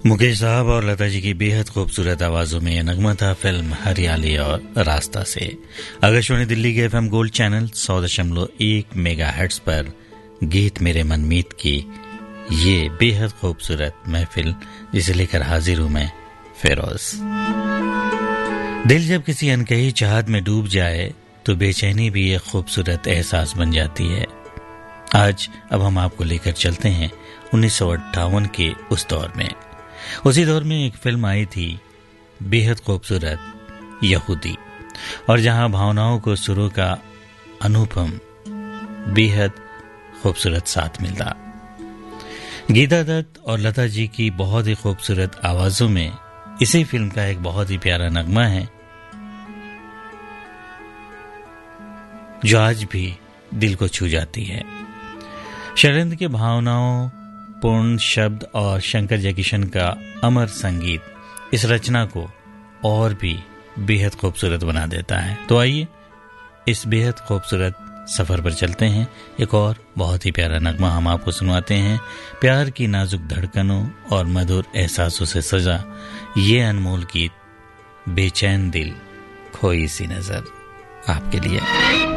मुकेश साहब और लता जी की बेहद खूबसूरत आवाजों में यह नगमा था फिल्म हरियाली और रास्ता से। आकाशवाणी दिल्ली के एफएम गोल्ड चैनल 100.1 मेगाहर्ट्ज पर गीत मेरे मनमीत की ये बेहद खूबसूरत महफिल जिसे लेकर हाजिर हूं मैं फिरोज। दिल जब किसी अनकही चाहत में डूब जाए तो बेचैनी भी एक खूबसूरत एहसास बन जाती है। आज अब हम आपको लेकर चलते हैं 1958 के उस दौर में। उसी दौर में एक फिल्म आई थी बेहद खूबसूरत यहूदी, और जहां भावनाओं को सुरों का अनुपम बेहद खूबसूरत साथ मिलता। गीता दत्त और लता जी की बहुत ही खूबसूरत आवाजों में इसी फिल्म का एक बहुत ही प्यारा नगमा है जो आज भी दिल को छू जाती है। शरद के भावनाओं पूर्ण शब्द और शंकर जयकिशन का अमर संगीत इस रचना को और भी बेहद खूबसूरत बना देता है। तो आइए इस बेहद खूबसूरत सफर पर चलते हैं। एक और बहुत ही प्यारा नगमा हम आपको सुनवाते हैं। प्यार की नाजुक धड़कनों और मधुर एहसासों से सजा ये अनमोल गीत बेचैन दिल खोई सी नजर आपके लिए।